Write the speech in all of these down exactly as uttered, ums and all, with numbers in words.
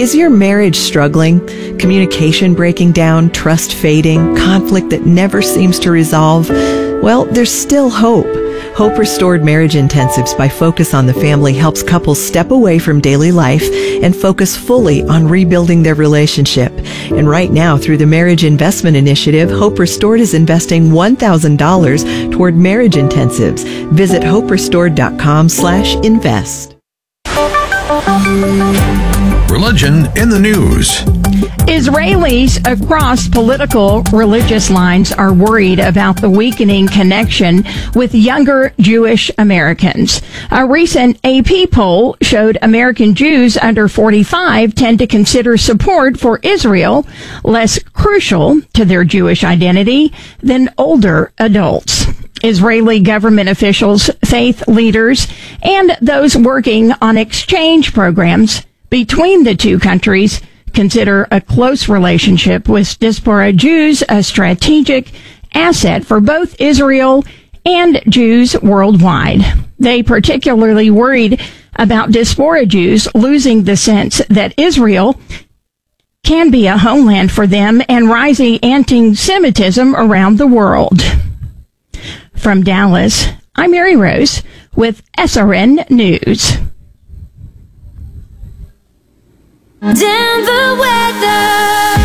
Is your marriage struggling? Communication breaking down, trust fading, conflict that never seems to resolve? Well, there's still hope. Hope Restored Marriage Intensives by Focus on the Family helps couples step away from daily life and focus fully on rebuilding their relationship. And right now, through the Marriage Investment Initiative, Hope Restored is investing one thousand dollars toward marriage intensives. Visit hope restored dot com slash invest. Religion in the news. Israelis across political religious lines are worried about the weakening connection with younger Jewish Americans. A recent A P poll showed American Jews under forty-five tend to consider support for Israel less crucial to their Jewish identity than older adults. Israeli government officials, faith leaders, and those working on exchange programs between the two countries consider a close relationship with diaspora Jews a strategic asset for both Israel and Jews worldwide. They particularly worried about diaspora Jews losing the sense that Israel can be a homeland for them and rising anti-Semitism around the world. From Dallas, I'm Mary Rose with S R N News. Denver weather.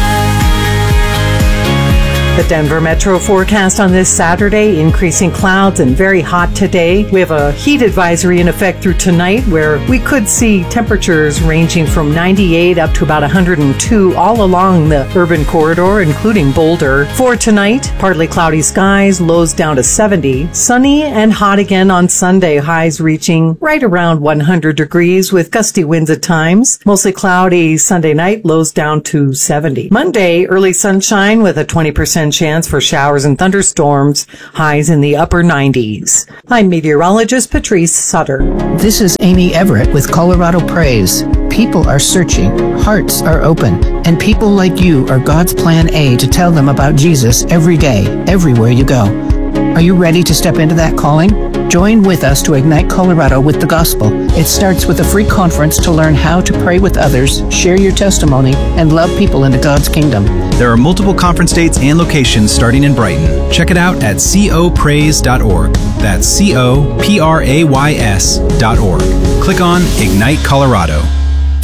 The Denver Metro forecast on this Saturday, increasing clouds and very hot today. We have a heat advisory in effect through tonight where we could see temperatures ranging from ninety-eight up to about one hundred two all along the urban corridor, including Boulder. For tonight, partly cloudy skies, lows down to seventy. Sunny and hot again on Sunday, highs reaching right around one hundred degrees with gusty winds at times. Mostly cloudy Sunday night, lows down to seventy. Monday, early sunshine with a twenty percent chance for showers and thunderstorms, highs in the upper nineties. I'm meteorologist Patrice Sutter. This is Amy Everett with Colorado Praise. People are searching, hearts are open, and people like you are God's plan A to tell them about Jesus every day, everywhere you go. Are you ready to step into that calling? Join with us to ignite Colorado with the gospel. It starts with a free conference to learn how to pray with others, share your testimony, and love people into God's kingdom. There are multiple conference dates and locations starting in Brighton. Check it out at co praise dot org. That's C O P R A Y S dot org. Click on Ignite Colorado.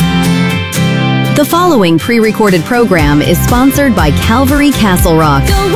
The following pre-recorded program is sponsored by Calvary Castle Rock.